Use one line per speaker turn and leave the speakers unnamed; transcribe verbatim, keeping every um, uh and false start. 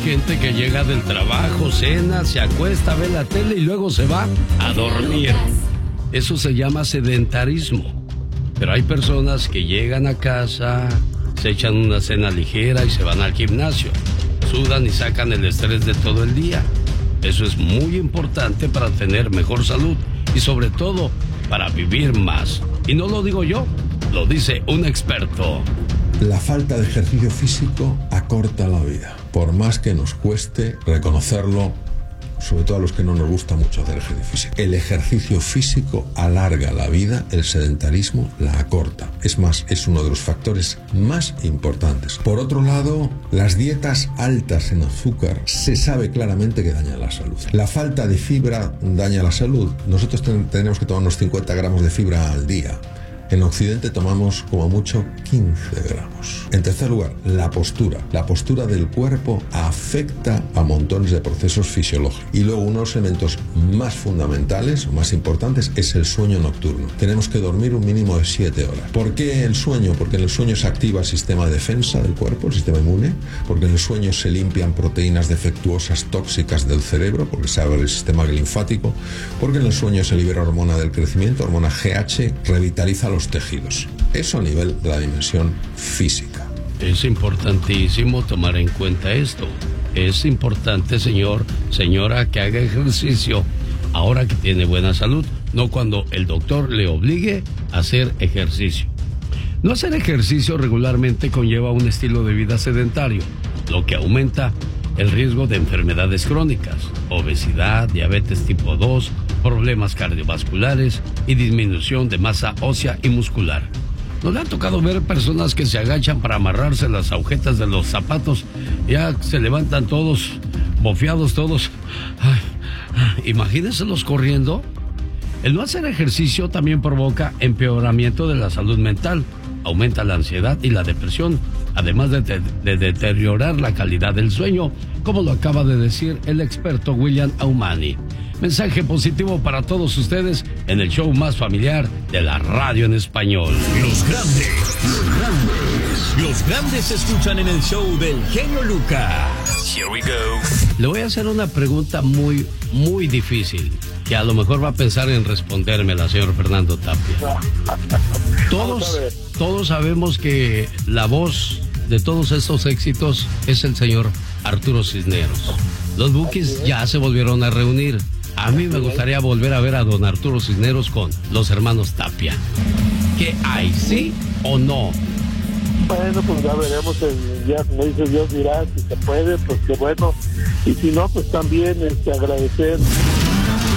gente que llega del trabajo, cena, se acuesta, ve la tele y luego se va a dormir. Eso se llama sedentarismo. Pero hay personas que llegan a casa, se echan una cena ligera y se van al gimnasio. Sudan y sacan el estrés de todo el día. Eso es muy importante para tener mejor salud y sobre todo para vivir más. Y no lo digo yo, lo dice un experto.
La falta de ejercicio físico acorta la vida, por más que nos cueste reconocerlo, sobre todo a los que no nos gusta mucho hacer ejercicio físico. El ejercicio físico alarga la vida, el sedentarismo la acorta. Es más, es uno de los factores más importantes. Por otro lado, las dietas altas en azúcar se sabe claramente que dañan la salud. La falta de fibra daña la salud. Nosotros ten- tenemos que tomar unos cincuenta gramos de fibra al día. En Occidente tomamos como mucho quince gramos. En tercer lugar, la postura. La postura del cuerpo afecta a montones de procesos fisiológicos. Y luego uno de los elementos más fundamentales o más importantes es el sueño nocturno. Tenemos que dormir un mínimo de siete horas. ¿Por qué el sueño? Porque en el sueño se activa el sistema de defensa del cuerpo, el sistema inmune. Porque en el sueño se limpian proteínas defectuosas tóxicas del cerebro, porque se abre el sistema linfático. Porque en el sueño se libera hormona del crecimiento, hormona G H, revitaliza los tejidos. Eso a nivel de la dimensión física.
Es importantísimo tomar en cuenta esto. Es importante, señor, señora, que haga ejercicio ahora que tiene buena salud, no cuando el doctor le obligue a hacer ejercicio. No hacer ejercicio regularmente conlleva un estilo de vida sedentario, lo que aumenta el riesgo de enfermedades crónicas, obesidad, diabetes tipo dos, problemas cardiovasculares y disminución de masa ósea y muscular. ¿No le ha tocado ver personas que se agachan para amarrarse las agujetas de los zapatos? Ya se levantan todos, bofeados todos. Ay, imagínenselos corriendo. El no hacer ejercicio también provoca empeoramiento de la salud mental, aumenta la ansiedad y la depresión, además de, de, de deteriorar la calidad del sueño, como lo acaba de decir el experto William Aumani. Mensaje positivo para todos ustedes en el show más familiar de la radio en español.
Los grandes, los grandes, los grandes se escuchan en el show del genio Lucas. Here we go.
Le voy a hacer una pregunta muy, muy difícil, que a lo mejor va a pensar en respondérmela, señor Fernando Tapia. Todos, todos sabemos que la voz de todos estos éxitos es el señor Arturo Cisneros. Los Bukis ya se volvieron a reunir. A mí me gustaría volver a ver a don Arturo Cisneros con los hermanos Tapia. ¿Qué hay, sí o no?
Bueno, pues ya veremos, el, ya como dice Dios dirá, si se puede, pues qué bueno. Y si no, pues también este, agradecer